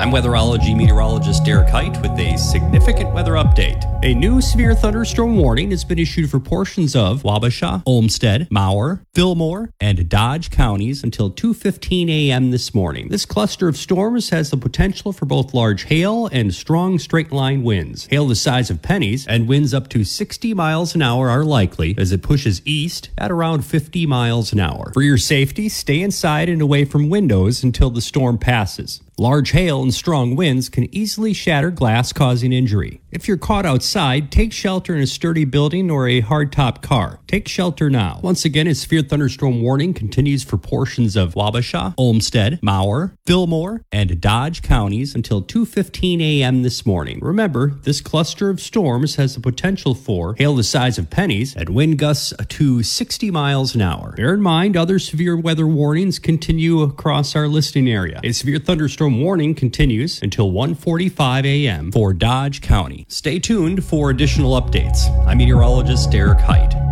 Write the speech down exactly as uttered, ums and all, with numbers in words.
I'm weatherology meteorologist Derek Height with a significant weather update. A new severe thunderstorm warning has been issued for portions of Wabasha, Olmsted, Mower, Fillmore, and Dodge counties until two fifteen a.m. this morning. This cluster of storms has the potential for both large hail and strong straight-line winds. Hail the size of pennies and winds up to sixty miles an hour are likely as it pushes east at around fifty miles an hour. For your safety, stay inside and away from windows until the storm passes. Large hail and strong winds can easily shatter glass, causing injury. If you're caught outside, take shelter in a sturdy building or a hardtop car. Take shelter now. Once again, a severe thunderstorm warning continues for portions of Wabasha, Olmsted, Mower, Fillmore, and Dodge counties until two fifteen a.m. this morning. Remember, this cluster of storms has the potential for hail the size of pennies and wind gusts to sixty miles an hour. Bear in mind, other severe weather warnings continue across our listing area. A severe thunderstorm warning continues until one forty-five a.m. for Dodge County. Stay tuned for additional updates. I'm meteorologist Derek Height.